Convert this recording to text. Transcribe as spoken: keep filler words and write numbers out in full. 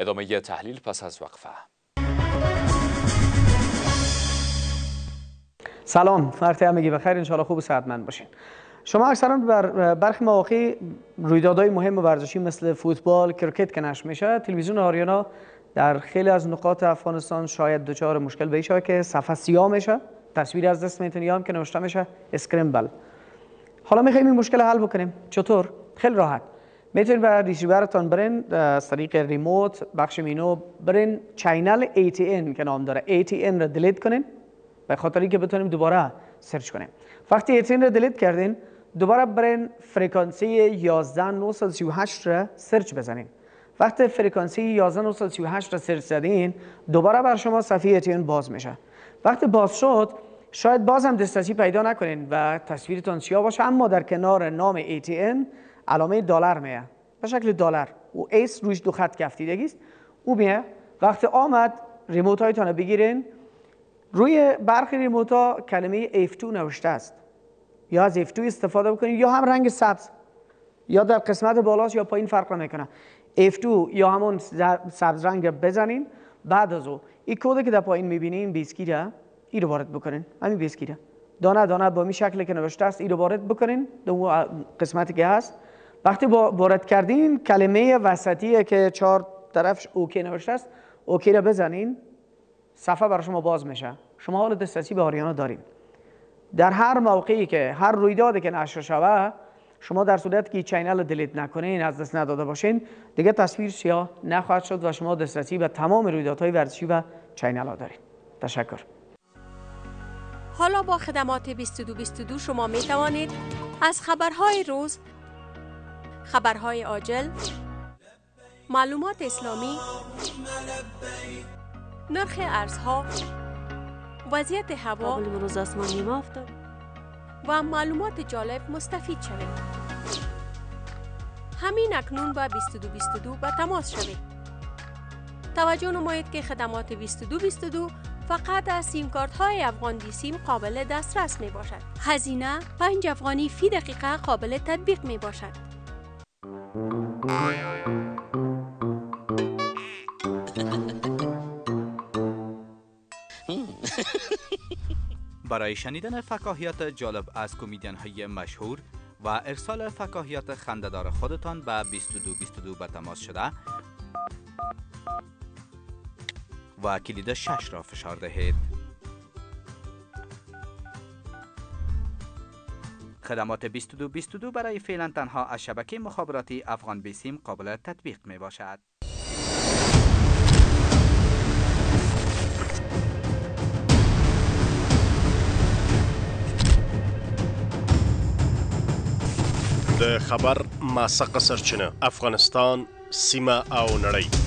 ادامه تحلیل پس از وقفه. سلام، وقت همگی بخیر، انشالله خوب و صحتمند باشین. شما اکثرا بر برخی مواقع رویدادهای مهم ورزشی مثل فوتبال، کرکت که نشر میشه، تلویزیون آریانا در خیلی از نقاط افغانستان شاید دچار مشکل بشه که صفحه سیاه میشه، تصویر از دست میتونی هم که نوشته میشه اسکرمبل. حالا میخوایم این مشکل حل بکنیم. چطور؟ خیلی راحت. میتونید به ریسیورتون برین از طریق ریموت بخش مینو برین چینل ای تی ان که نام داره ای تی ان رو دیلیت کنین به خاطر اینکه بتونیم دوباره سرچ کنیم. وقتی ای تی ان رو دیلیت کردین دوباره برین فرکانسی یازده هزار و نهصد و سی و هشت را سرچ بزنین. وقتی فرکانسی یازده هزار و نهصد و سی و هشت را سرچ زدین دوباره بر شما صفحه ای تی ان باز میشه. وقتی باز شد شاید باز هم دسترسی پیدا نکنین و تصویرتون سیاه باشه، اما در کنار نام ای تی ان علامه دلار میه به شکل دلار و ایس روش دو خط کفتیدگی است. او میه. وقتی آمد ریموت هایتون رو بگیرین، روی برخی ریموت ها کلمه اف دو نوشته است، یا از اف دو استفاده بکنید یا هم رنگ سبز، یا در قسمت بالاست یا پایین فرق نمیکنه. اف دو یا همون سبز رنگ بزنین. بعد از او این کد که در پایین میبینین بیسکی را این رو وارد بکنین. همین بیسکی را دانه دانه با می شکلی که نوشته است این رو وارد بکنین در اون قسمتی که هست. وقتی وارد کردین کلمه وسطی که چهار طرفش اوکی نوشته است اوکی را بزنین، صفحه برای شما باز میشه. شما حال دسترسی به آریانا دارین. در هر موقعی که هر رویدادی که نشر شوه، شما در صورتی که چینل رو دیلیت نکنین، از دست نداده باشین، دیگه تصویر سیاه نخواهد شد و شما دسترسی به تمام رویدادهای ورزشی و چینل ها دارین. تشکر. حالا با خدمات بیست و دو بیست و دو شما می توانید از خبرهای روز، خبرهای عاجل، معلومات اسلامی، نرخ ارزها، وضعیت هوا، قابل بروز آسمانی ما افتاد و معلومات جالب مستفید شوید. همین اکنون با بیست و دو بیست و دو به تماس شوید. توجه نمایید که خدمات بیست و دو بیست و دو فقط از سیم کارت های افغان دی سیم قابل دسترس می باشد. هزینه پنج افغانی فی دقیقه قابل تطبیق می باشد. برای شنیدن فکاهیات جالب از کمدین های مشهور و ارسال فکاهیات خنده‌دار خودتان به بیست و دو بیست و دو به تماس شده و کلید شش را فشار دهید. خدمات بیست و دو بیست و دو برای فعلا تنها از شبکه مخابراتی افغان بی سیم قابل تطبیق می باشد. د خبر ماسقه سرچینه افغانستان، سیمه او نړۍ.